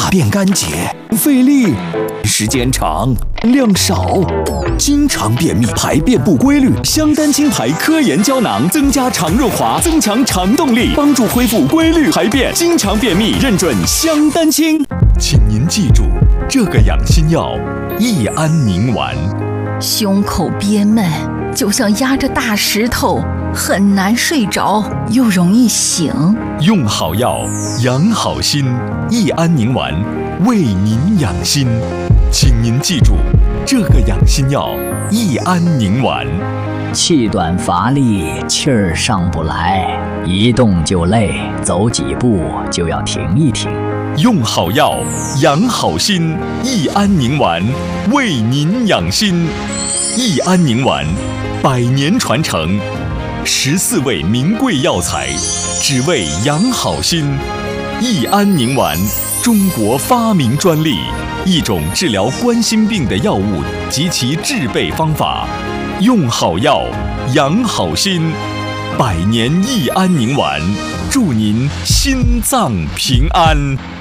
便干结，费力，时间长，量少，经常便秘，排便不规律。香丹清排科研胶囊增加肠润滑，增强肠动力，帮助恢复规律排便。经常便秘，认准香丹清。请您记住这个养心药：益安宁丸。 胸口憋闷，就像压着大石头，很难睡着，又容易醒。 用好药，养好心。益安宁丸，为您养心。请您记住这个养心药：益安宁丸。 气短乏力，气儿上不来，一动就累，走几步就要停一停。 用好药，养好心。益安宁丸，为您养心。益安宁丸，100年传承，14味名贵药材，只为养好心。益安宁丸，中国发明专利，一种治疗冠心病的药物及其制备方法。用好药，养好心。100年益安宁丸，祝您心脏平安。